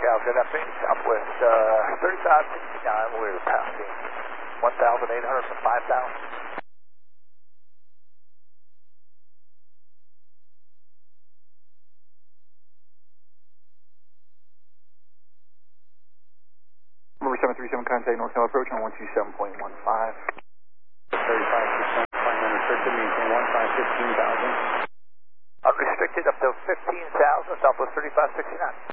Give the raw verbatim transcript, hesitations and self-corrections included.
Cal, good afternoon. Southwest uh, thirty-five sixty-nine, we're passing one thousand eight hundred to five thousand. Number seven three seven, contact NorCal approach on one two seven point one five. thirty-five percent, flying unrestricted, maintain one five fifteen thousand. Unrestricted up to fifteen thousand, Southwest thirty-five sixty-nine.